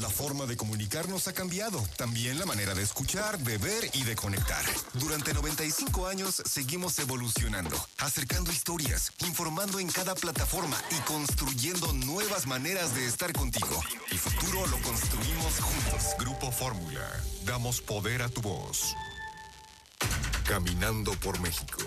La forma de comunicarnos ha cambiado, también la manera de escuchar, de ver y de conectar. Durante 95 años seguimos evolucionando, acercando historias, informando en cada plataforma y construyendo nuevas maneras de estar contigo. El futuro lo construimos juntos. Grupo Fórmula, damos poder a tu voz. Caminando por México.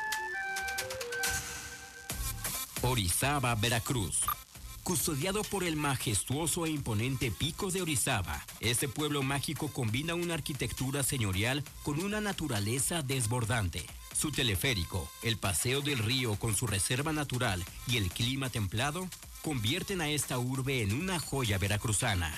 Orizaba, Veracruz. Custodiado por el majestuoso e imponente Pico de Orizaba, este pueblo mágico combina una arquitectura señorial con una naturaleza desbordante. Su teleférico, el paseo del río con su reserva natural y el clima templado convierten a esta urbe en una joya veracruzana.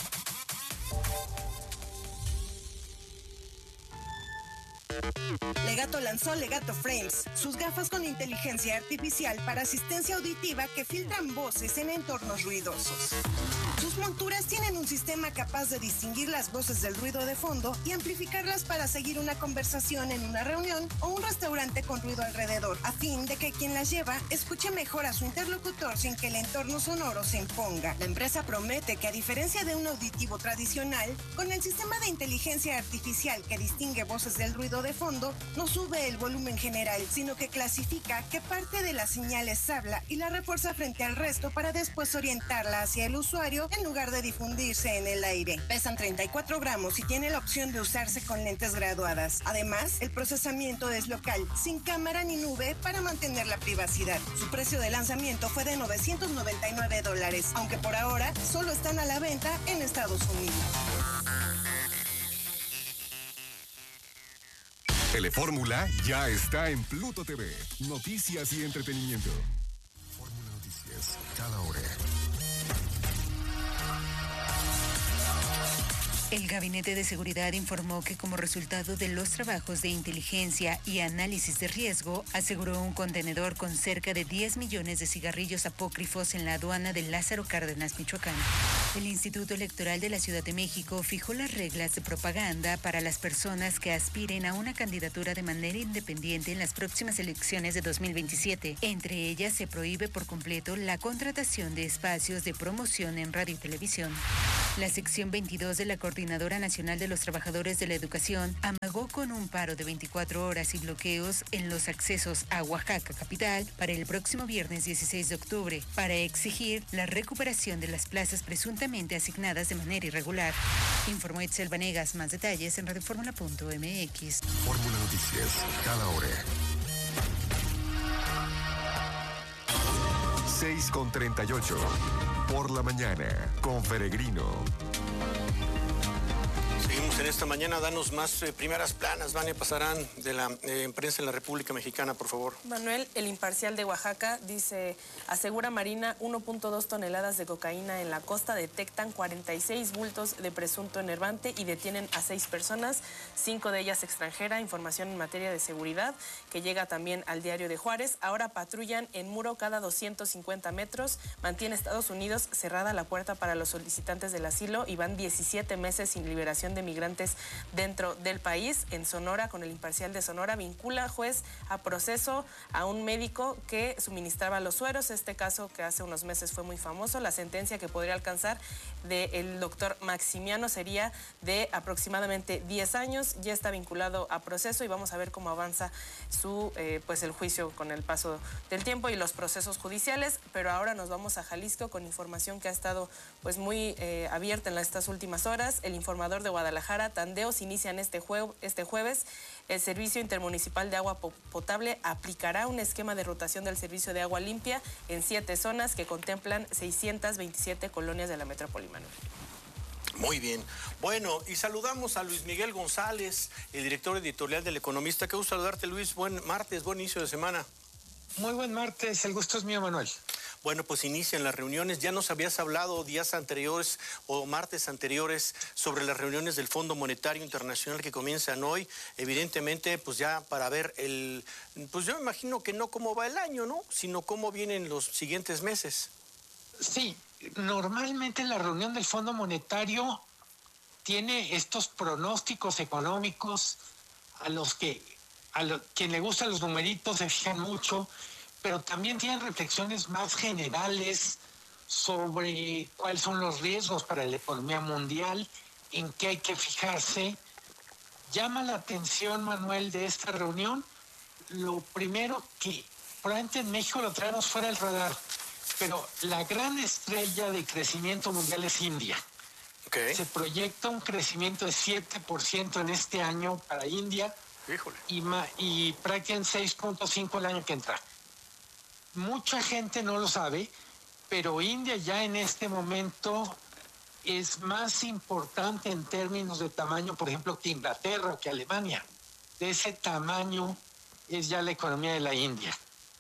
Legato lanzó Legato Frames, sus gafas con inteligencia artificial para asistencia auditiva que filtran voces en entornos ruidosos. Sus monturas tienen un sistema capaz de distinguir las voces del ruido de fondo y amplificarlas para seguir una conversación en una reunión o un restaurante con ruido alrededor, a fin de que quien las lleva escuche mejor a su interlocutor sin que el entorno sonoro se imponga. La empresa promete que, a diferencia de un auditivo tradicional, con el sistema de inteligencia artificial que distingue voces del ruido de fondo, no sube el volumen general, sino que clasifica qué parte de la señal es habla y la refuerza frente al resto para después orientarla hacia el usuario en lugar de difundirse en el aire. Pesan 34 gramos y tiene la opción de usarse con lentes graduadas. Además, el procesamiento es local, sin cámara ni nube para mantener la privacidad. Su precio de lanzamiento fue de $999, aunque por ahora solo están a la venta en Estados Unidos. Telefórmula ya está en Pluto TV. Noticias y entretenimiento. Fórmula Noticias, cada hora. El Gabinete de Seguridad informó que, como resultado de los trabajos de inteligencia y análisis de riesgo, aseguró un contenedor con cerca de 10 millones de cigarrillos apócrifos en la aduana de Lázaro Cárdenas, Michoacán. El Instituto Electoral de la Ciudad de México fijó las reglas de propaganda para las personas que aspiren a una candidatura de manera independiente en las próximas elecciones de 2027. Entre ellas, se prohíbe por completo la contratación de espacios de promoción en radio y televisión. La sección 22 de la Coordinadora Nacional de los Trabajadores de la Educación amagó con un paro de 24 horas y bloqueos en los accesos a Oaxaca capital para el próximo viernes 16 de octubre para exigir la recuperación de las plazas presuntamente asignadas de manera irregular. Informó Itzel Vanegas. Más detalles en radioformula.mx. Fórmula Noticias, cada hora. 6:38. Por la mañana, con Peregrino. Seguimos en esta mañana. Danos más primeras planas, Vania Pasarán, de la prensa en la República Mexicana, por favor. Manuel, el Imparcial de Oaxaca dice: asegura Marina 1.2 toneladas de cocaína en la costa, detectan 46 bultos de presunto enervante y detienen a 6 personas, 5 de ellas extranjera. Información en materia de seguridad que llega también al Diario de Juárez. Ahora patrullan en muro cada 250 metros. Mantiene Estados Unidos cerrada la puerta para los solicitantes del asilo y van 17 meses sin liberación de migrantes dentro del país. En Sonora, con el Imparcial de Sonora, vincula juez a proceso a un médico que suministraba los sueros. Este caso que hace unos meses fue muy famoso. La sentencia que podría alcanzar del doctor Maximiano sería de aproximadamente 10 años. Ya está vinculado a proceso y vamos a ver cómo avanza su el juicio con el paso del tiempo y los procesos judiciales. Pero ahora nos vamos a Jalisco con información que ha estado muy abierta en estas últimas horas. El Informador de Guadalajara: tandeos inician este jueves. El Servicio Intermunicipal de Agua Potable aplicará un esquema de rotación del servicio de agua limpia en 7 zonas que contemplan 627 colonias de la metrópoli, Manuel. Muy bien. Bueno, y saludamos a Luis Miguel González, el director editorial del Economista. Qué gusto saludarte, Luis. Buen martes, buen inicio de semana. Muy buen martes, el gusto es mío, Manuel. Bueno, pues inician las reuniones. Ya nos habías hablado días anteriores o martes anteriores sobre las reuniones del Fondo Monetario Internacional que comienzan hoy. Evidentemente, pues ya para ver pues yo me imagino que no cómo va el año, ¿no? Sino cómo vienen los siguientes meses. Sí, normalmente la reunión del Fondo Monetario tiene estos pronósticos económicos quien le gustan los numeritos se fijan mucho, pero también tienen reflexiones más generales sobre cuáles son los riesgos para la economía mundial, en qué hay que fijarse. Llama la atención, Manuel, de esta reunión, lo primero que probablemente en México lo traemos fuera del radar, pero la gran estrella de crecimiento mundial es India. Okay. Se proyecta un crecimiento de 7% en este año para India. Híjole. Y prácticamente 6.5 el año que entra. Mucha gente no lo sabe, pero India ya en este momento es más importante en términos de tamaño, por ejemplo, que Inglaterra o que Alemania. De ese tamaño es ya la economía de la India.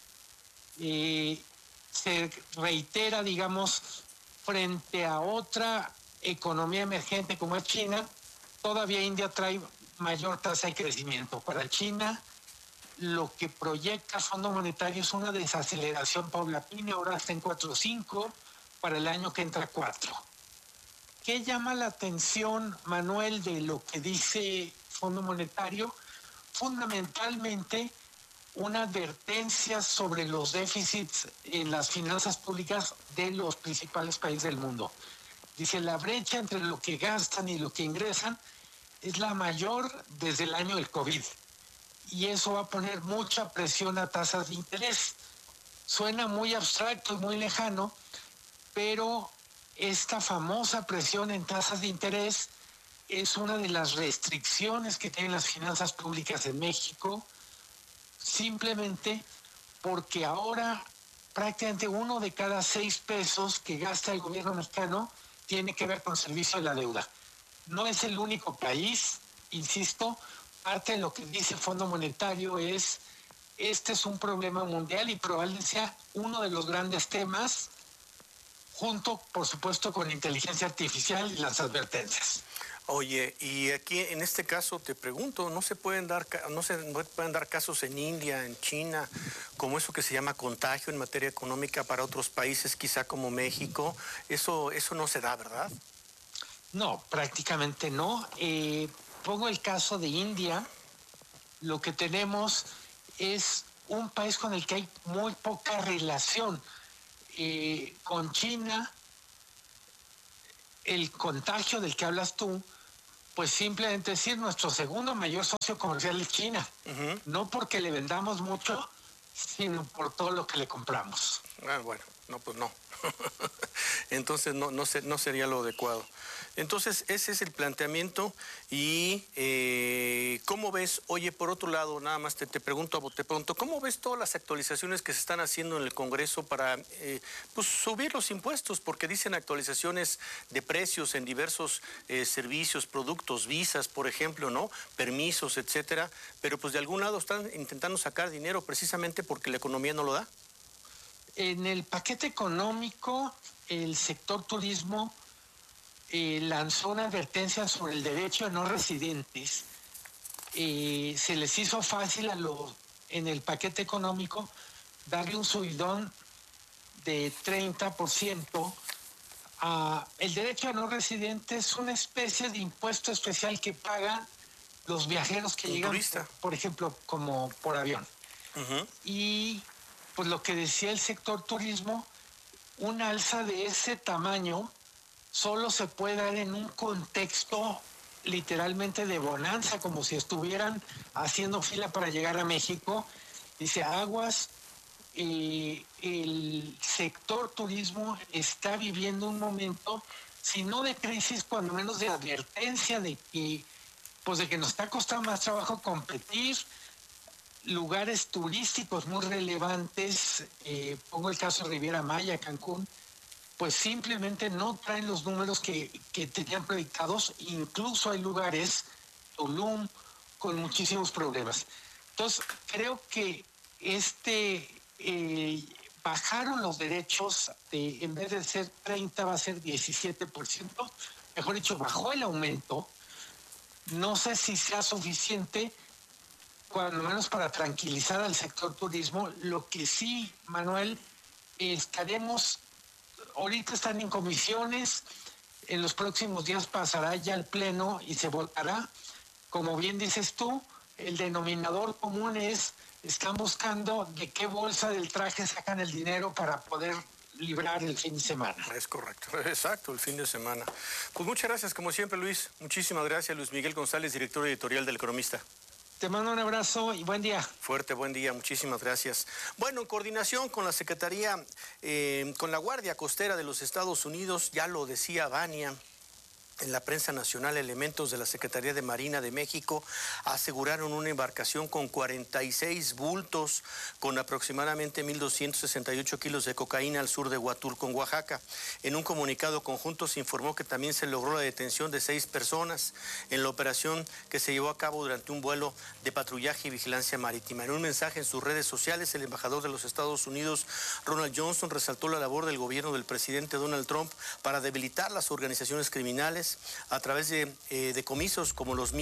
Se reitera, digamos, frente a otra economía emergente como es China, todavía India trae mayor tasa de crecimiento. Para China, lo que proyecta Fondo Monetario es una desaceleración paulatina, ahora está en 4.5, para el año que entra 4. ¿Qué llama la atención, Manuel, de lo que dice Fondo Monetario? Fundamentalmente, una advertencia sobre los déficits en las finanzas públicas de los principales países del mundo. Dice, la brecha entre lo que gastan y lo que ingresan es la mayor desde el año del COVID. Y eso va a poner mucha presión a tasas de interés. Suena muy abstracto y muy lejano, pero esta famosa presión en tasas de interés es una de las restricciones que tienen las finanzas públicas en México, simplemente porque ahora prácticamente 1 de cada 6 pesos que gasta el gobierno mexicano tiene que ver con servicio de la deuda. No es el único país, insisto, parte de lo que dice el Fondo Monetario es, este es un problema mundial y probablemente sea uno de los grandes temas, junto, por supuesto, con inteligencia artificial y las advertencias. Oye, y aquí en este caso te pregunto, ¿no se pueden dar casos en India, en China, como eso que se llama contagio en materia económica para otros países, quizá como México? Eso no se da, ¿verdad? No, prácticamente no. Pongo el caso de India. Lo que tenemos es un país con el que hay muy poca relación. Con China, el contagio del que hablas tú, pues simplemente decir nuestro segundo mayor socio comercial es China. Uh-huh. No porque le vendamos mucho, sino por todo lo que le compramos. Ah, bueno, no, pues no. Entonces no sería lo adecuado. Entonces ese es el planteamiento y ¿cómo ves? Oye, por otro lado, nada más te pregunto, ¿cómo ves todas las actualizaciones que se están haciendo en el Congreso para pues subir los impuestos? Porque dicen actualizaciones de precios en diversos servicios, productos, visas, por ejemplo, ¿no? Permisos, etcétera, pero pues de algún lado están intentando sacar dinero precisamente porque la economía no lo da. En el paquete económico, el sector turismo lanzó una advertencia sobre el derecho de no residentes. Se les hizo fácil en el paquete económico darle un subidón de 30%. El derecho a no residentes es una especie de impuesto especial que pagan los viajeros que llegan, por ejemplo, como por avión. Uh-huh. Y pues lo que decía el sector turismo, un alza de ese tamaño solo se puede dar en un contexto literalmente de bonanza, como si estuvieran haciendo fila para llegar a México. Dice, aguas, el sector turismo está viviendo un momento, si no de crisis, cuando menos de advertencia de que nos está costando más trabajo competir. Lugares turísticos muy relevantes, pongo el caso de Riviera Maya, Cancún, pues simplemente no traen los números que tenían proyectados. Incluso hay lugares, Tulum, con muchísimos problemas. Entonces, creo que bajaron los derechos, en vez de ser 30 va a ser 17%, mejor dicho, bajó el aumento. No sé si sea suficiente, cuando menos para tranquilizar al sector turismo. Lo que sí, Manuel, ahorita están en comisiones, en los próximos días pasará ya al pleno y se votará. Como bien dices tú, el denominador común están buscando de qué bolsa del traje sacan el dinero para poder librar el fin de semana. Es correcto, exacto, el fin de semana. Pues muchas gracias, como siempre, Luis. Muchísimas gracias, Luis Miguel González, director editorial del Economista. Te mando un abrazo y buen día. Fuerte, buen día, muchísimas gracias. Bueno, en coordinación con la Secretaría, con la Guardia Costera de los Estados Unidos, ya lo decía Vania, en la prensa nacional, elementos de la Secretaría de Marina de México aseguraron una embarcación con 46 bultos con aproximadamente 1.268 kilos de cocaína al sur de Huatulco, en Oaxaca. En un comunicado conjunto se informó que también se logró la detención de 6 personas en la operación que se llevó a cabo durante un vuelo de patrullaje y vigilancia marítima. En un mensaje en sus redes sociales, el embajador de los Estados Unidos, Ronald Johnson, resaltó la labor del gobierno del presidente Donald Trump para debilitar las organizaciones criminales a través de decomisos como los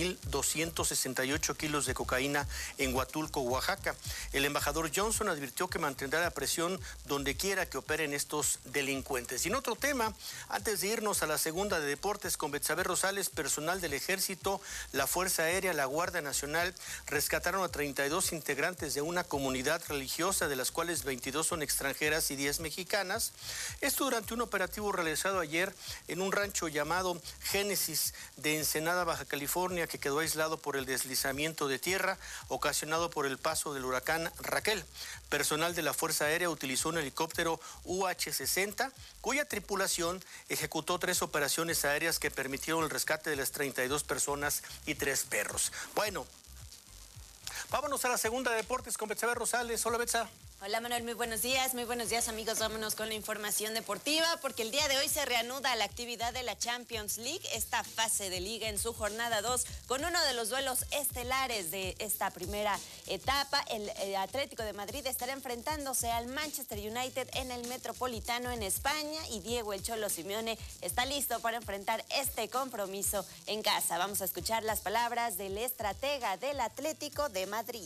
1.268 kilos de cocaína en Huatulco, Oaxaca. El embajador Johnson advirtió que mantendrá la presión donde quiera que operen estos delincuentes. Y en otro tema, antes de irnos a la segunda de deportes con Betsabe Rosales, personal del Ejército, la Fuerza Aérea, la Guardia Nacional, rescataron a 32 integrantes de una comunidad religiosa, de las cuales 22 son extranjeras y 10 mexicanas. Esto durante un operativo realizado ayer en un rancho llamado Génesis de Ensenada, Baja California, que quedó aislado por el deslizamiento de tierra ocasionado por el paso del huracán Raquel. Personal de la Fuerza Aérea utilizó un helicóptero UH-60, cuya tripulación ejecutó 3 operaciones aéreas que permitieron el rescate de las 32 personas y 3 perros. Bueno, vámonos a la segunda de deportes con Betsabe Rosales. Hola, Betsa. Hola Manuel, muy buenos días amigos, vámonos con la información deportiva porque el día de hoy se reanuda la actividad de la Champions League, esta fase de liga en su jornada 2 con uno de los duelos estelares de esta primera etapa. El Atlético de Madrid estará enfrentándose al Manchester United en el Metropolitano en España y Diego El Cholo Simeone está listo para enfrentar este compromiso en casa. Vamos a escuchar las palabras del estratega del Atlético de Madrid.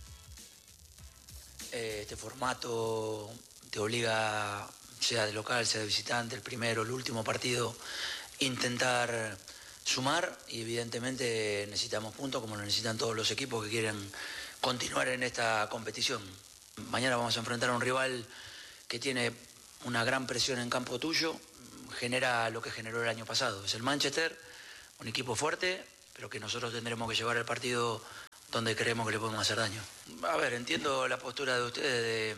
Este formato te obliga, sea de local, sea de visitante, el primero, el último partido, intentar sumar y evidentemente necesitamos puntos como lo necesitan todos los equipos que quieren continuar en esta competición. Mañana vamos a enfrentar a un rival que tiene una gran presión en campo tuyo, genera lo que generó el año pasado. Es el Manchester, un equipo fuerte, pero que nosotros tendremos que llevar el partido donde creemos que le podemos hacer daño. A ver, entiendo la postura de ustedes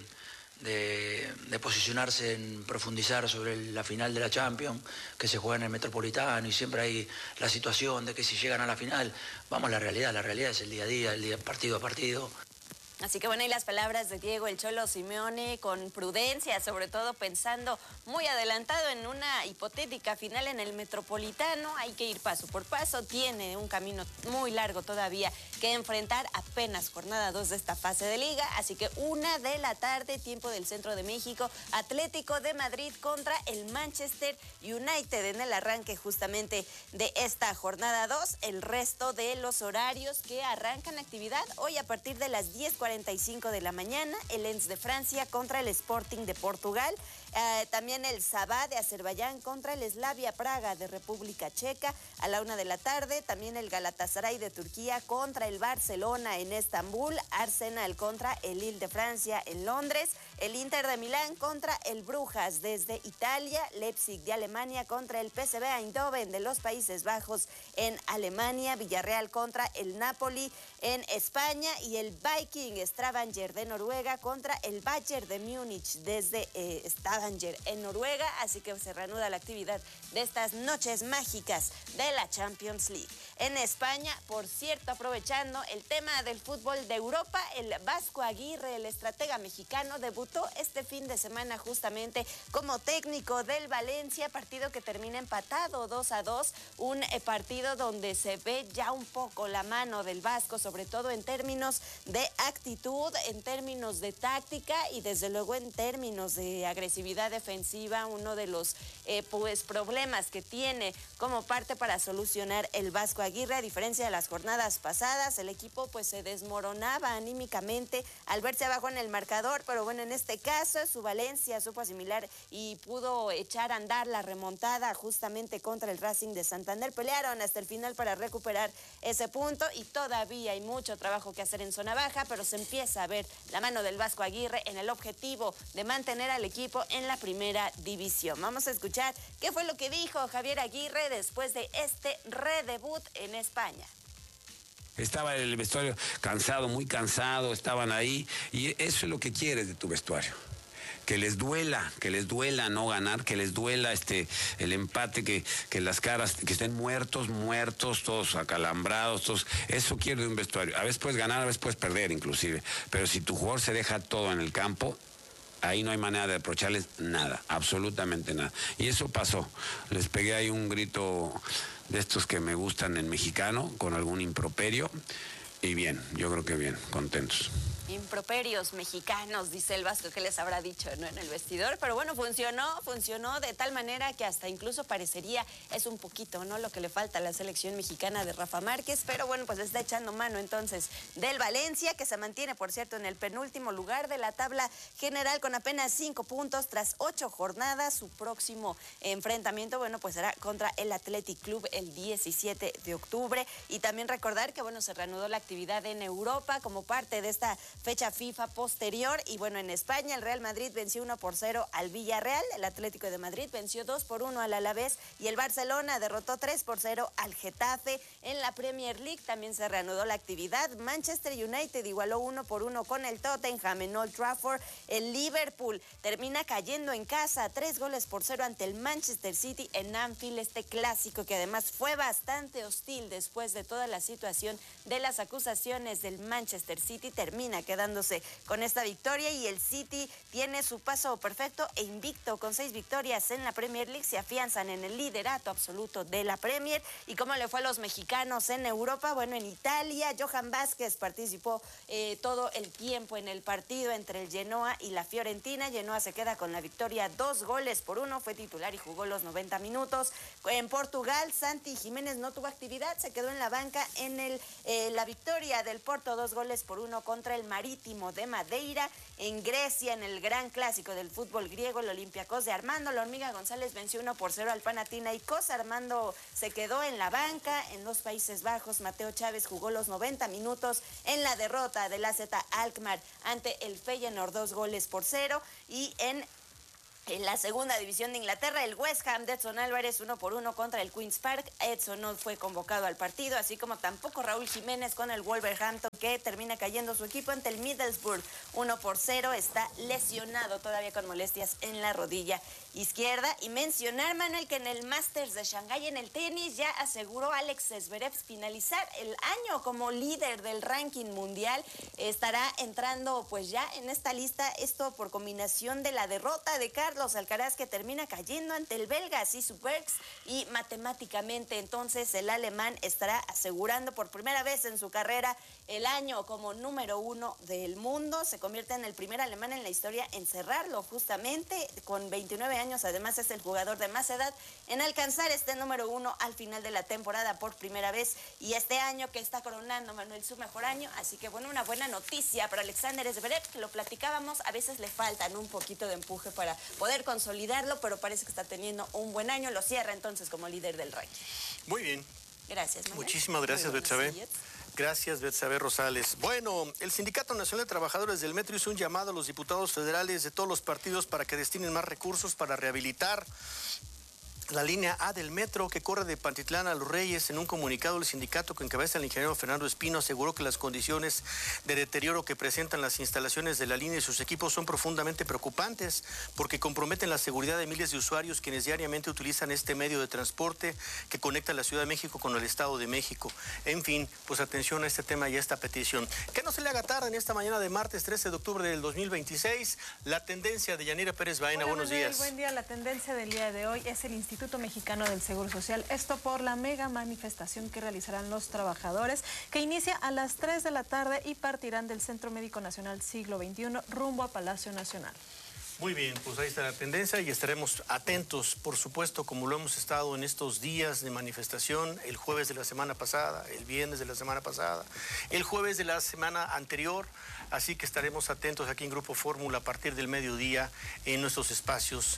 de posicionarse en profundizar sobre la final de la Champions, que se juega en el Metropolitano y siempre hay la situación de que si llegan a la final, vamos a la realidad es el día a día, el día partido a partido. Así que bueno, y las palabras de Diego El Cholo Simeone con prudencia, sobre todo pensando muy adelantado en una hipotética final en el Metropolitano. Hay que ir paso por paso, tiene un camino muy largo todavía que enfrentar, apenas jornada 2 de esta fase de liga. Así que 1 de la tarde, tiempo del centro de México, Atlético de Madrid contra el Manchester United en el arranque justamente de esta jornada 2. El resto de los horarios que arrancan actividad hoy a partir de las 10:45 de la mañana, el Lens de Francia contra el Sporting de Portugal. También el Sabah de Azerbaiyán contra el Slavia Praga de República Checa a la 1 de la tarde. También el Galatasaray de Turquía contra el Barcelona en Estambul. Arsenal contra el Lille de Francia en Londres. El Inter de Milán contra el Brujas desde Italia. Leipzig de Alemania contra el PSV Eindhoven de los Países Bajos en Alemania. Villarreal contra el Napoli en España. Y el Viking Stavanger de Noruega contra el Bayern de Múnich desde Stavanger en Noruega. Así que se reanuda la actividad de estas noches mágicas de la Champions League. En España, por cierto, aprovechando el tema del fútbol de Europa, el Vasco Aguirre, el estratega mexicano, debutó este fin de semana justamente como técnico del Valencia, partido que termina empatado 2-2, un partido donde se ve ya un poco la mano del Vasco, sobre todo en términos de actitud, en términos de táctica y desde luego en términos de agresividad defensiva, uno de los problemas que tiene como parte para solucionar el Vasco Aguirre. A diferencia de las jornadas pasadas, el equipo pues se desmoronaba anímicamente al verse abajo en el marcador, pero bueno, en este caso su Valencia supo asimilar y pudo echar a andar la remontada justamente contra el Racing de Santander. Pelearon hasta el final para recuperar ese punto y todavía hay mucho trabajo que hacer en zona baja, pero se empieza a ver la mano del Vasco Aguirre en el objetivo de mantener al equipo en la primera división. Vamos a escuchar qué fue lo que dijo Javier Aguirre después de este redebut en España. Estaba el vestuario cansado, muy cansado, estaban ahí, y eso es lo que quieres de tu vestuario. Que les duela no ganar, que les duela el empate, que las caras, que estén muertos, todos acalambrados, todos. Eso quiere de un vestuario. A veces puedes ganar, a veces puedes perder inclusive, pero si tu jugador se deja todo en el campo, ahí no hay manera de reprocharles nada, absolutamente nada. Y eso pasó. Les pegué ahí un grito de estos que me gustan en mexicano, con algún improperio, y bien, yo creo que bien, contentos. Improperios mexicanos, dice el Vasco, que les habrá dicho, ¿no?, en el vestidor, pero bueno, funcionó de tal manera que hasta incluso parecería, es un poquito, ¿no?, lo que le falta a la selección mexicana de Rafa Márquez, pero bueno, pues le está echando mano entonces del Valencia, que se mantiene, por cierto, en el penúltimo lugar de la tabla general con apenas 5 puntos tras 8 jornadas. Su próximo enfrentamiento, bueno, pues será contra el Athletic Club el 17 de octubre, y también recordar que, bueno, se reanudó la actividad en Europa como parte de esta fecha FIFA posterior, y bueno, en España el Real Madrid venció 1-0 al Villarreal, el Atlético de Madrid venció 2-1 al Alavés, y el Barcelona derrotó 3-0 al Getafe. En la Premier League también se reanudó la actividad. Manchester United igualó 1-1 con el Tottenham en Old Trafford. El Liverpool termina cayendo en casa 3-0 ante el Manchester City en Anfield, este clásico que además fue bastante hostil después de toda la situación de las acusaciones del Manchester City. Termina quedándose con esta victoria, y el City tiene su paso perfecto e invicto con 6 victorias en la Premier League. Se afianzan en el liderato absoluto de la Premier. ¿Y cómo le fue a los mexicanos en Europa? Bueno, en Italia, Johan Vázquez participó todo el tiempo en el partido entre el Genoa y la Fiorentina. Genoa se queda con la victoria 2-1, fue titular y jugó los 90 minutos. En Portugal, Santi Jiménez no tuvo actividad, se quedó en la banca en la victoria del Porto 2-1 contra el Marítimo de Madeira. En Grecia, en el gran clásico del fútbol griego, el Olympiacos de Armando La Hormiga González venció 1-0 al Panathinaikos. Armando se quedó en la banca. En los Países Bajos, Mateo Chávez jugó los 90 minutos en la derrota del AZ Alkmaar ante el Feyenoord 2-0. Y en la segunda división de Inglaterra, el West Ham de Edson Álvarez 1-1 contra el Queen's Park. Edson no fue convocado al partido, así como tampoco Raúl Jiménez con el Wolverhampton, que termina cayendo su equipo ante el Middlesbrough 1-0. Está lesionado todavía con molestias en la rodilla izquierda. Y mencionar, Manuel, que en el Masters de Shanghái en el tenis ya aseguró Alex Zverev finalizar el año como líder del ranking mundial. Estará entrando pues ya en esta lista, esto por combinación de la derrota de Carlos Alcaraz, que termina cayendo ante el belga Sisu Bergs, y matemáticamente entonces el alemán estará asegurando por primera vez en su carrera el año como número 1 del mundo. Se convierte en el primer alemán en la historia en cerrarlo, justamente con 29 años. Además es el jugador de más edad en alcanzar este número 1 al final de la temporada por primera vez, y este año que está coronando, Manuel, su mejor año. Así que bueno, una buena noticia para Alexander Zverev, que lo platicábamos, a veces le faltan un poquito de empuje para poder consolidarlo, pero parece que está teniendo un buen año. Lo cierra entonces como líder del ranking. Muy bien. Gracias, Manuel. Muchísimas gracias, Betsabe. Gracias, Betsabe Rosales. Bueno, el Sindicato Nacional de Trabajadores del Metro hizo un llamado a los diputados federales de todos los partidos para que destinen más recursos para rehabilitar la línea A del metro que corre de Pantitlán a Los Reyes. En un comunicado, el sindicato que encabeza el ingeniero Fernando Espino aseguró que las condiciones de deterioro que presentan las instalaciones de la línea y sus equipos son profundamente preocupantes porque comprometen la seguridad de miles de usuarios quienes diariamente utilizan este medio de transporte que conecta la Ciudad de México con el Estado de México. En fin, pues atención a este tema y a esta petición. Que no se le haga tarde en esta mañana de martes 13 de octubre del 2026. La tendencia de Yanira Pérez Baena. Buenos días. Buen día. La tendencia del día de hoy es el Instituto Mexicano del Seguro Social. Esto por la mega manifestación que realizarán los trabajadores, que inicia a las 3 de la tarde y partirán del Centro Médico Nacional Siglo XXI rumbo a Palacio Nacional. Muy bien, pues ahí está la tendencia y estaremos atentos, por supuesto, como lo hemos estado en estos días de manifestación, el jueves de la semana pasada, el viernes de la semana pasada, el jueves de la semana anterior, así que estaremos atentos aquí en Grupo Fórmula a partir del mediodía en nuestros espacios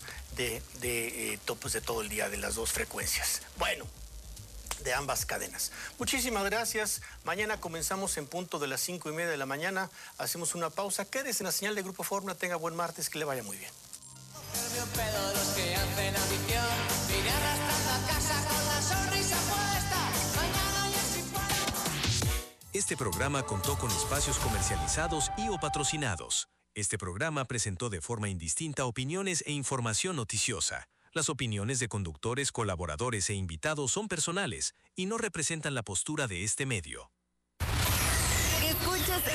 de topes de todo el día de las dos frecuencias. Bueno, de ambas cadenas. Muchísimas gracias. Mañana comenzamos en punto de las 5:30 de la mañana. Hacemos una pausa. Quédese en la señal de Grupo Fórmula. Tenga buen martes. Que le vaya muy bien. Pedo los que hacen afición, vine arrastrando a casa con la sonrisa puesta. Mañana ya si puedo. Este programa contó con espacios comercializados y o patrocinados. Este programa presentó de forma indistinta opiniones e información noticiosa. Las opiniones de conductores, colaboradores e invitados son personales y no representan la postura de este medio. Escuchas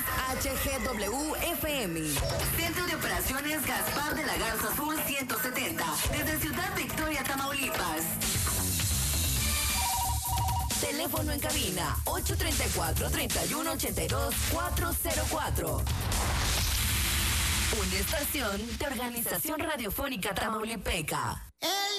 XHGW-FM. Centro de Operaciones Gaspar de la Garza Azul 170. Desde Ciudad Victoria, Tamaulipas. Teléfono en cabina 834-3182-404. Una estación de Organización Radiofónica Tamaulipeca.